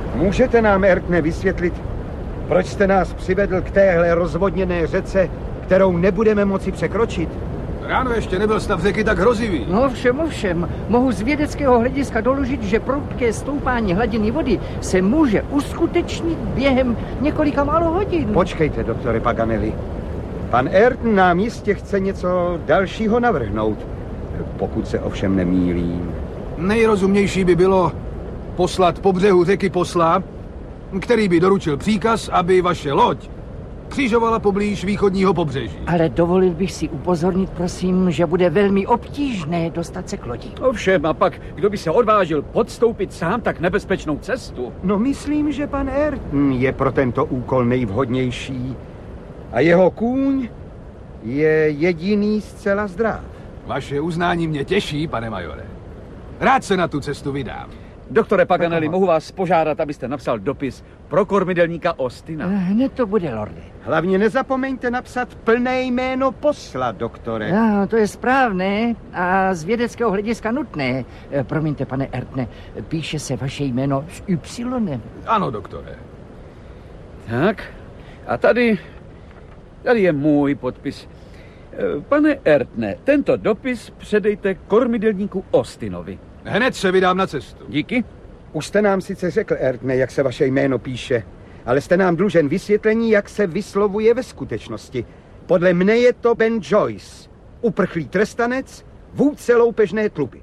Můžete nám, Ertne, vysvětlit, proč jste nás přivedl k téhle rozvodněné řece, kterou nebudeme moci překročit? Ráno ještě nebyl stav řeky tak hrozivý. No ovšem. Mohu z vědeckého hlediska doložit, že prudké stoupání hladiny vody se může uskutečnit během několika málo hodin. Počkejte, doktore Paganelli. Pan Ayrton nám jistě chce něco dalšího navrhnout, pokud se ovšem nemýlím. Nejrozumnější by bylo poslat po břehu řeky posla, který by doručil příkaz, aby vaše loď křižovala poblíž východního pobřeží. Ale dovolil bych si upozornit, prosím, že bude velmi obtížné dostat se k lodi. Ovšem, a pak, kdo by se odvážil podstoupit sám tak nebezpečnou cestu? No, myslím, že pan Ayrton je pro tento úkol nejvhodnější. A jeho kůň je jediný zcela zdrav. Vaše uznání mě těší, pane majore. Rád se na tu cestu vydám. Doktore Paganelli, mohu vás požádat, abyste napsal dopis pro kormidelníka Austina? Hned to bude, lorde. Hlavně nezapomeňte napsat plné jméno posla, doktore. No, to je správné a z vědeckého hlediska nutné. Promiňte, pane Ayrtone, píše se vaše jméno s Y. Ano, doktore. Tak, a tady je můj podpis. Pane Ayrtone, tento dopis předejte kormidelníku Austinovi. Hned se vydám na cestu. Díky. Už jste nám sice řekl, Ayrtone, jak se vaše jméno píše, ale jste nám dlužen vysvětlení, jak se vyslovuje ve skutečnosti. Podle mne je to Ben Joyce, uprchlý trestanec, vůdce loupežné tluby.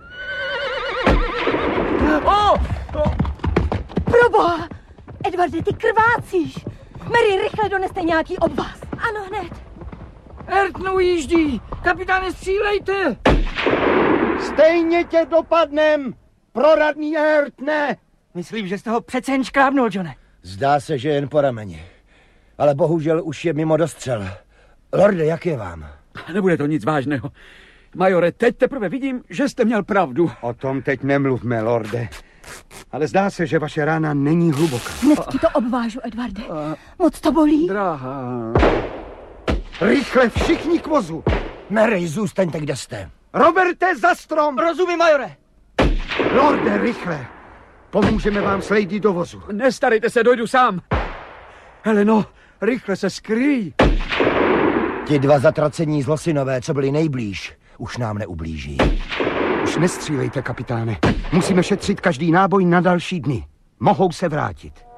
Proboha! Edwarde, ty krvácíš! Mary, rychle doneste nějaký obvaz. Ano, hned. Ayrton ujíždí! Kapitáne, střílejte! Stejně tě dopadnem, proradný Ayrtone! Myslím, že jste ho přece jen škrábnul, Johne. Zdá se, že jen po rameni. Ale bohužel už je mimo dostřel. Lorde, jak je vám? Nebude to nic vážného. Majore, teď teprve vidím, že jste měl pravdu. O tom teď nemluvme, lorde. Ale zdá se, že vaše rána není hluboká. Hned ti to obvážu, Edwarde. Moc to bolí? Drahá. Rychle všichni k vozu. Mary, zůstaňte, kde jste. Roberte, za strom! Rozumím, majore. Lorde, rychle. Pomůžeme vám s lady do vozu. Nestarejte se, dojdu sám. Heleno, rychle se skryj. Ti dva zatracení zlosinové, co byli nejblíž, už nám neublíží. Už nestřílejte, kapitáne. Musíme šetřit každý náboj na další dny. Mohou se vrátit.